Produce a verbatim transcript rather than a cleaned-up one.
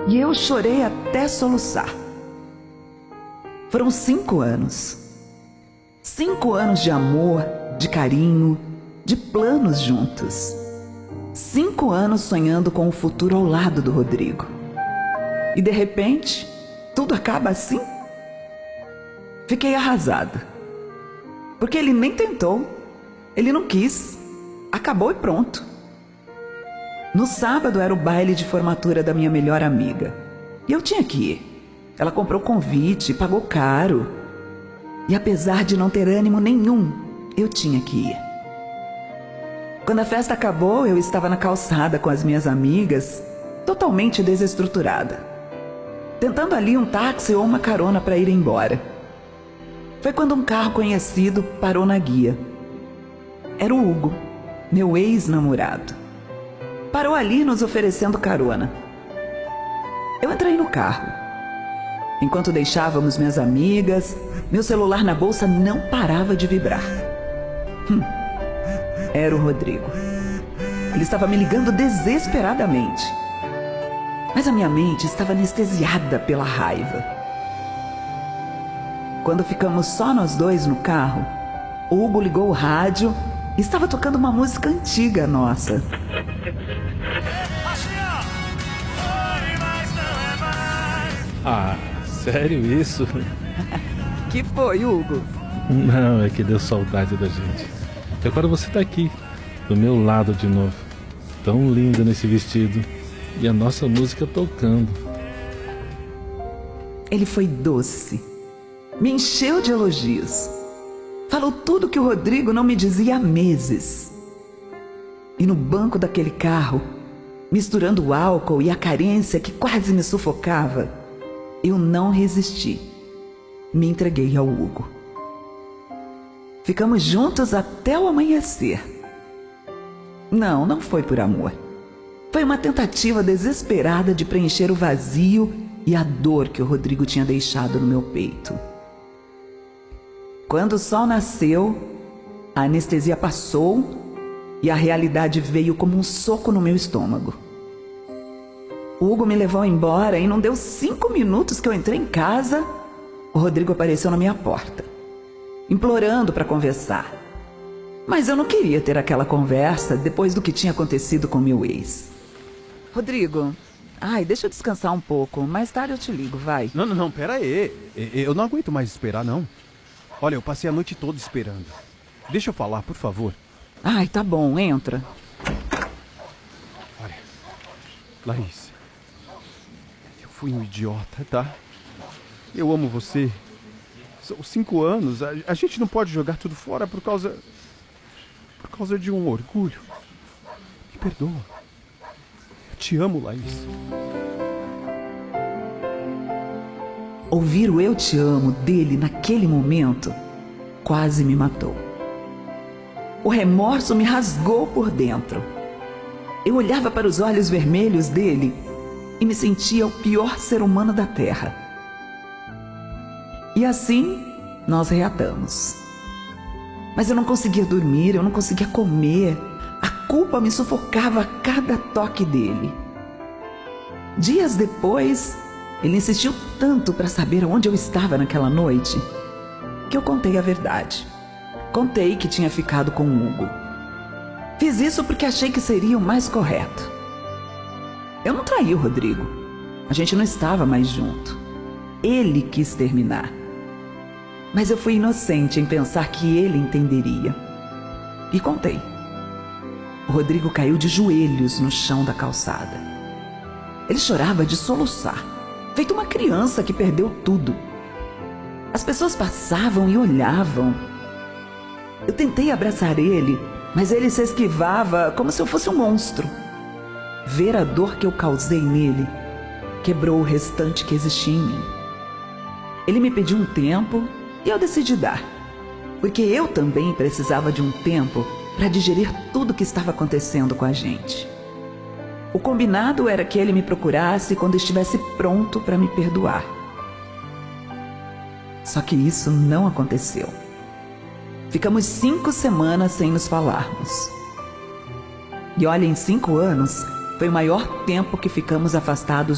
e eu chorei até soluçar. Foram cinco anos. Cinco anos de amor, de carinho, de planos juntos. Cinco anos sonhando com o futuro ao lado do Rodrigo. E de repente, tudo acaba assim? Fiquei arrasada. Porque ele nem tentou. Ele não quis. Acabou e pronto. No sábado era o baile de formatura da minha melhor amiga. E eu tinha que ir. Ela comprou convite, pagou caro. E apesar de não ter ânimo nenhum, eu tinha que ir. Quando a festa acabou, eu estava na calçada com as minhas amigas, totalmente desestruturada, tentando ali um táxi ou uma carona para ir embora. Foi quando um carro conhecido parou na guia. Era o Hugo, meu ex-namorado. Parou ali nos oferecendo carona. Eu entrei no carro. Enquanto deixávamos minhas amigas, meu celular na bolsa não parava de vibrar. Hum, era o Rodrigo. Ele estava me ligando desesperadamente. Mas a minha mente estava anestesiada pela raiva. Quando ficamos só nós dois no carro, o Hugo ligou o rádio e estava tocando uma música antiga nossa. Ah, sério isso? Que foi, Hugo? Não, é que deu saudade da gente. E agora você tá aqui, do meu lado de novo. Tão linda nesse vestido. E a nossa música tocando. Ele foi doce. Me encheu de elogios. Falou tudo que o Rodrigo não me dizia há meses. E no banco daquele carro, misturando o álcool e a carência que quase me sufocava, eu não resisti. Me entreguei ao Hugo. Ficamos juntos até o amanhecer. Não, não foi por amor. Foi uma tentativa desesperada de preencher o vazio e a dor que o Rodrigo tinha deixado no meu peito. Quando o sol nasceu, a anestesia passou e a realidade veio como um soco no meu estômago. O Hugo me levou embora e não deu cinco minutos que eu entrei em casa, o Rodrigo apareceu na minha porta, implorando para conversar. Mas eu não queria ter aquela conversa depois do que tinha acontecido com meu ex. Rodrigo, ai, deixa eu descansar um pouco. Mais tarde eu te ligo, vai. Não, não, não, pera aí. Eu não aguento mais esperar, não. Olha, eu passei a noite toda esperando. Deixa eu falar, por favor. Ai, tá bom, entra. Olha, Laís, eu fui um idiota, tá? Eu amo você. São cinco anos. A, a gente não pode jogar tudo fora por causa... Por causa de um orgulho. Me perdoa. Eu te amo, Laís. Ouvir o "eu te amo" dele naquele momento quase me matou. O remorso me rasgou por dentro. Eu olhava para os olhos vermelhos dele e me sentia o pior ser humano da Terra. E assim nós reatamos. Mas eu não conseguia dormir, eu não conseguia comer. A culpa me sufocava a cada toque dele. Dias depois, ele insistiu tanto para saber onde eu estava naquela noite, que eu contei a verdade. Contei que tinha ficado com o Hugo. Fiz isso porque achei que seria o mais correto. Eu não traí o Rodrigo. A gente não estava mais junto. Ele quis terminar. Mas eu fui inocente em pensar que ele entenderia. E contei. O Rodrigo caiu de joelhos no chão da calçada. Ele chorava de soluçar, feito uma criança que perdeu tudo. As pessoas passavam e olhavam. Eu tentei abraçar ele, mas ele se esquivava como se eu fosse um monstro. Ver a dor que eu causei nele quebrou o restante que existia em mim. Ele me pediu um tempo e eu decidi dar, porque eu também precisava de um tempo para digerir tudo o que estava acontecendo com a gente. O combinado era que ele me procurasse quando estivesse pronto para me perdoar. Só que isso não aconteceu. Ficamos cinco semanas sem nos falarmos. E olha, em cinco anos, foi o maior tempo que ficamos afastados